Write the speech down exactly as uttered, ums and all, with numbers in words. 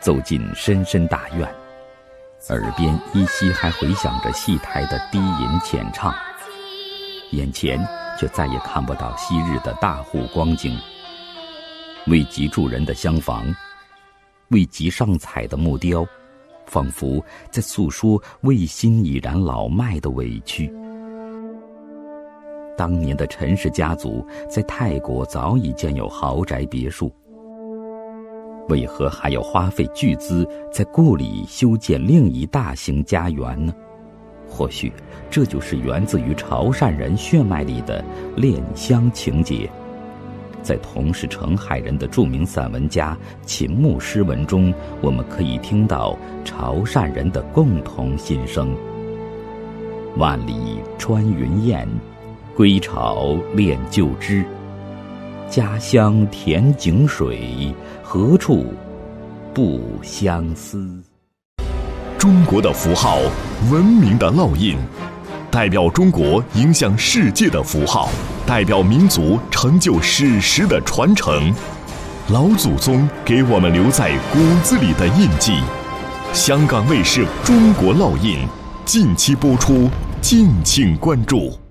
走进深深大院，耳边依稀还回响着戏台的低吟浅唱，眼前却再也看不到昔日的大户光景。未及住人的厢房，未及上彩的木雕，仿佛在诉说魏心已然老迈的委屈。当年的陈氏家族在泰国早已建有豪宅别墅，为何还要花费巨资在故里修建另一大型家园呢？或许这就是源自于潮汕人血脉里的恋乡情结。在同是澄海人的著名散文家秦牧诗文中，我们可以听到潮汕人的共同心声：万里穿云雁，归巢恋旧枝。家乡甜井水，何处不相思？ 中国的符号，文明的烙印，代表中国影响世界的符号，代表民族成就史实的传承。老祖宗给我们留在骨子里的印记。香港卫视《中国烙印》，近期播出，敬请关注。